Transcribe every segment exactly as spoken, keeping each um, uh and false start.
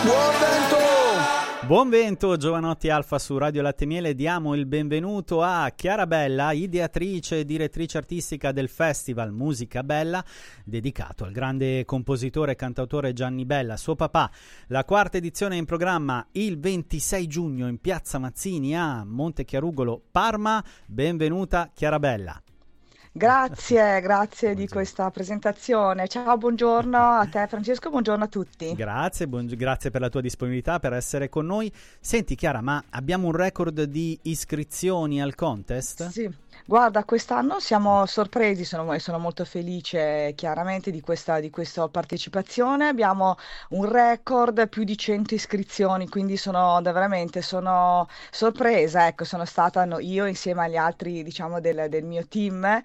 Buon vento! Buon vento, Giovanotti Alfa su Radio Latte Miele. Diamo il benvenuto a Chiara Bella, ideatrice e direttrice artistica del Festival Musica Bella, dedicato al grande compositore e cantautore Gianni Bella, suo papà. La quarta edizione è in programma il ventisei giugno in Piazza Mazzini a Montechiarugolo, Parma. Benvenuta Chiara Bella. Grazie, grazie di questa presentazione. Ciao, buongiorno a te Francesco, buongiorno a tutti. Grazie, buong- grazie per la tua disponibilità, per essere con noi. Senti Chiara, ma abbiamo un record di iscrizioni al contest? Sì. Guarda, quest'anno siamo sorpresi, sono, sono molto felice chiaramente di questa, di questa partecipazione. Abbiamo un record, più di cento iscrizioni, quindi sono da- veramente sono sorpresa. Ecco, sono stata no- io insieme agli altri, diciamo, del, del mio team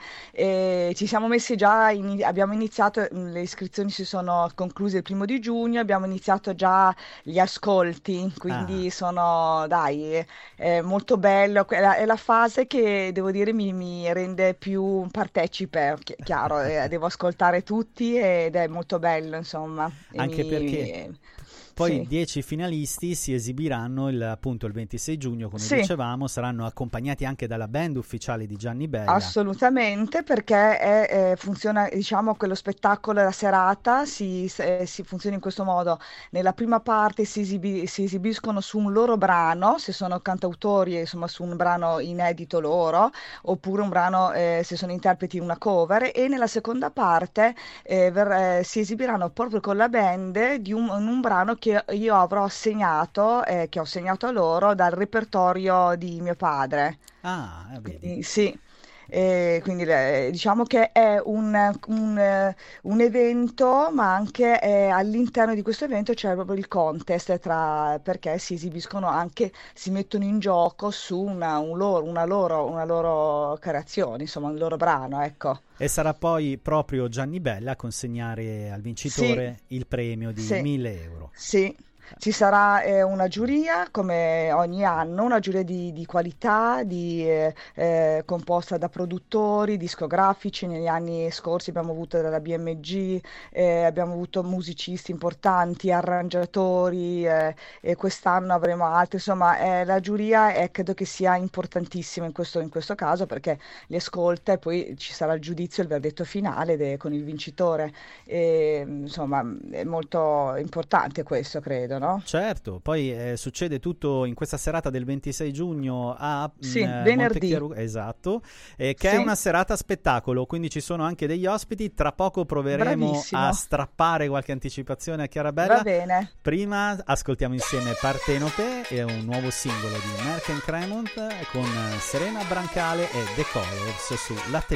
e ci siamo messi già, in- abbiamo iniziato, le iscrizioni si sono concluse il primo di giugno, abbiamo iniziato già gli ascolti, quindi Ah. sono, dai, è molto bello. È la, è la fase che devo dire mi, mi rende più partecipe, chi- chiaro, eh, devo ascoltare tutti ed è molto bello, insomma. E Anche mi- perché poi sì. dieci finalisti si esibiranno il, appunto il ventisei giugno, come Sì. dicevamo, saranno accompagnati anche dalla band ufficiale di Gianni Bella. Assolutamente, perché è, è- funziona, diciamo, quello spettacolo, la serata si, se- si funziona in questo modo. Nella prima parte si, esibi- si esibiscono su un loro brano, se sono cantautori, insomma, su un brano inedito loro, oppure un brano, eh, se sono interpreti, una cover, e nella seconda parte eh, ver- eh, si esibiranno proprio con la band di un, un brano che io avrò assegnato, eh, che ho segnato a loro dal repertorio di mio padre. Ah, eh, vedi. Quindi, sì, eh, quindi eh, diciamo che è un, un, eh, un evento, ma anche eh, all'interno di questo evento c'è proprio il contest tra, perché si esibiscono anche, si mettono in gioco su una, un loro, una loro, una loro creazione, insomma, un loro brano, ecco. E sarà poi proprio Gianni Bella a consegnare al vincitore il premio di Sì, mille euro. sì. Ci sarà eh, una giuria, come ogni anno, una giuria di, di qualità, di, eh, eh, composta da produttori discografici. Negli anni scorsi abbiamo avuto dalla B M G, eh, abbiamo avuto musicisti importanti, arrangiatori, eh, e quest'anno avremo altri. Insomma, eh, la giuria è, credo che sia importantissima in questo, in questo caso, perché li ascolta e poi ci sarà il giudizio, il verdetto finale de- con il vincitore. E, insomma, è molto importante questo, credo, no? Certo, poi eh, succede tutto in questa serata del ventisei giugno a Sì, mh, venerdì. Montechiarugolo, esatto, eh, che è Sì, una serata spettacolo, quindi ci sono anche degli ospiti. Tra poco proveremo a bravissimo. strappare qualche anticipazione a Chiara Va Bella. bene. Prima ascoltiamo insieme Partenope, è un nuovo singolo di Merck and Cremont con Serena Brancale e The Colors su Latte